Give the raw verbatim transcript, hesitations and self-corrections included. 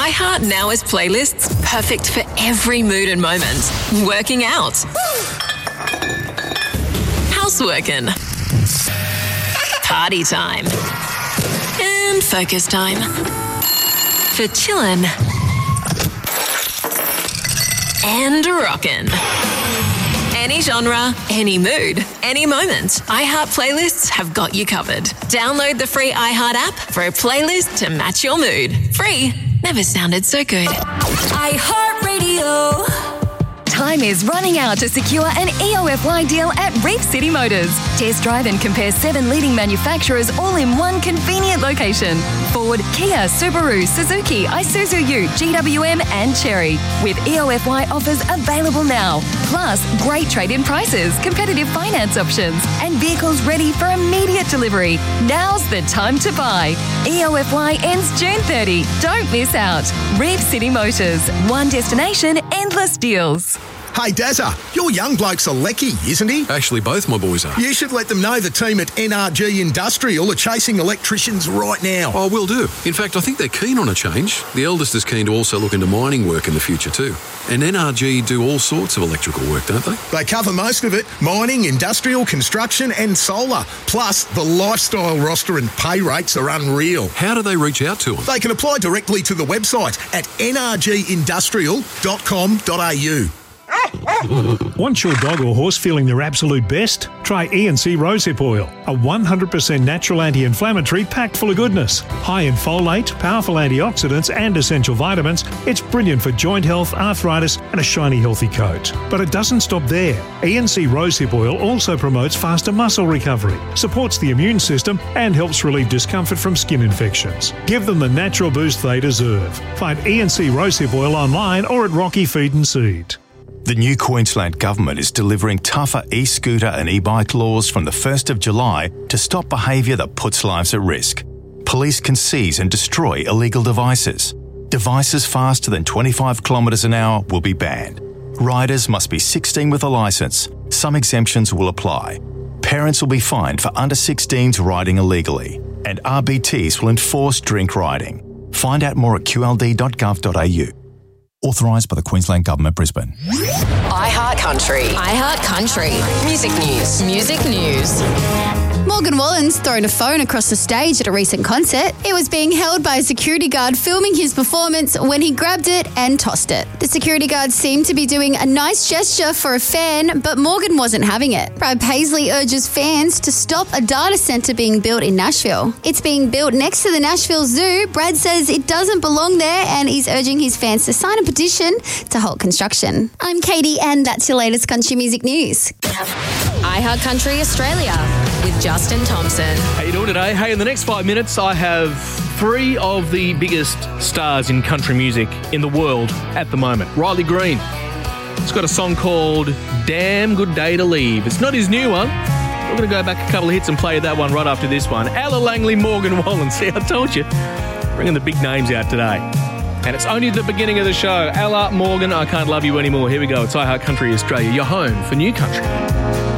iHeart now has playlists perfect for every mood and moment. Working out. Houseworking. Party time. And focus time. For chillin'. And rockin'. Any genre, any mood, any moment. iHeart playlists have got you covered. Download the free iHeart app for a playlist to match your mood. Free never sounded so good. iHeart Radio. Time is running out to secure an E O F Y deal at Reef City Motors. Test drive and compare seven leading manufacturers all in one convenient location. Ford, Kia, Subaru, Suzuki, Isuzu U, G W M and Chery. With E O F Y offers available now. Plus, great trade-in prices, competitive finance options and vehicles ready for immediate delivery. Now's the time to buy. E O F Y ends June thirtieth. Don't miss out. Reef City Motors. One destination, endless deals. Hey, Dazza, your young bloke's a lecky, isn't he? Actually, both my boys are. You should let them know the team at N R G Industrial are chasing electricians right now. Oh, will do. In fact, I think they're keen on a change. The eldest is keen to also look into mining work in the future too. And N R G do all sorts of electrical work, don't they? They cover most of it. Mining, industrial, construction and solar. Plus, the lifestyle roster and pay rates are unreal. How do they reach out to them? They can apply directly to the website at n r g industrial dot com dot a u. Want your dog or horse feeling their absolute best? Try E and C Rosehip Oil, a one hundred percent natural anti-inflammatory packed full of goodness. High in folate, powerful antioxidants and essential vitamins, it's brilliant for joint health, arthritis and a shiny healthy coat. But it doesn't stop there. E and C Rosehip Oil also promotes faster muscle recovery, supports the immune system and helps relieve discomfort from skin infections. Give them the natural boost they deserve. Find E and C Rosehip Oil online or at Rocky Feed and Seed. The new Queensland Government is delivering tougher e-scooter and e-bike laws from the first of July to stop behaviour that puts lives at risk. Police can seize and destroy illegal devices. Devices faster than twenty-five kilometres an hour will be banned. Riders must be sixteen with a licence. Some exemptions will apply. Parents will be fined for under sixteens riding illegally. And R B Ts will enforce drink riding. Find out more at q l d dot gov dot a u. Authorised by the Queensland Government, Brisbane. iHeart Country. iHeart Country. Music news. Music news. Morgan Wallen's thrown a phone across the stage at a recent concert. It was being held by a security guard filming his performance when he grabbed it and tossed it. The security guard seemed to be doing a nice gesture for a fan, but Morgan wasn't having it. Brad Paisley urges fans to stop a data centre being built in Nashville. It's being built next to the Nashville Zoo. Brad says it doesn't belong there and he's urging his fans to sign a petition to halt construction. I'm Katie and that's your latest country music news. iHeart Country Australia with Justin Thompson. How you doing today? Hey, in the next five minutes, I have three of the biggest stars in country music in the world at the moment. Riley Green. He's got a song called Damn Good Day to Leave. It's not his new one. We're going to go back a couple of hits and play that one right after this one. Ella Langley, Morgan Wallen. See, I told you. Bringing the big names out today. And it's only the beginning of the show. Ella, Morgan, I Can't Love You Anymore. Here we go. It's iHeart Country Australia, your home for new country.